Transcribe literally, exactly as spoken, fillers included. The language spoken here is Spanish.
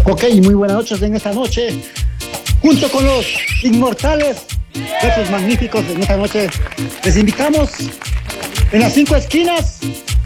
Ok, muy buenas noches en esta noche, junto con los inmortales, esos magníficos en esta noche. Les invitamos en las cinco esquinas